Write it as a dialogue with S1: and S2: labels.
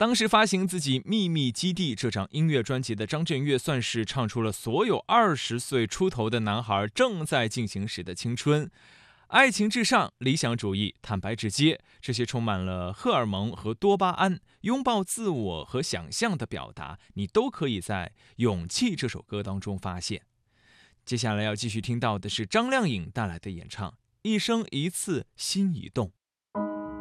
S1: 当时发行自己《秘密基地》这张音乐专辑的张震岳，算是唱出了所有20岁出头的男孩正在进行时的青春。爱情至上、理想主义、坦白直接，这些充满了荷尔蒙和多巴胺、拥抱自我和想象的表达，你都可以在《勇气》这首歌当中发现。接下来要继续听到的是张靓颖带来的演唱，一生一次心一动。